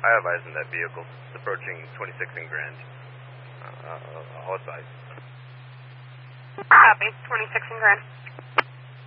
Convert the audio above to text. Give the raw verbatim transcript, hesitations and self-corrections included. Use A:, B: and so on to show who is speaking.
A: I have eyes on that vehicle. It's approaching twenty-six and Grand. Uh, uh, all sides.
B: Copy, twenty-six and Grand.